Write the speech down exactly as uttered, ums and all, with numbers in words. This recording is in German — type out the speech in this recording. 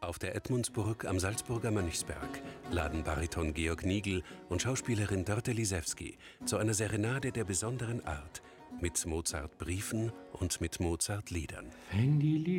Auf der Edmundsburg am Salzburger Mönchsberg laden Bariton Georg Nigl und Schauspielerin Dörte Lisewski zu einer Serenade der besonderen Art mit Mozart-Briefen und mit Mozart-Liedern.